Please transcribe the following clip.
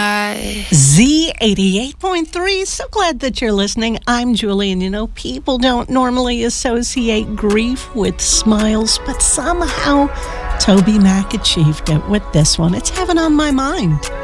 Z88.3. So glad that you're listening. I'm Julie, and you know, people don't normally associate grief with smiles, but somehow Toby Mac achieved it with this one. It's Heaven on My Mind.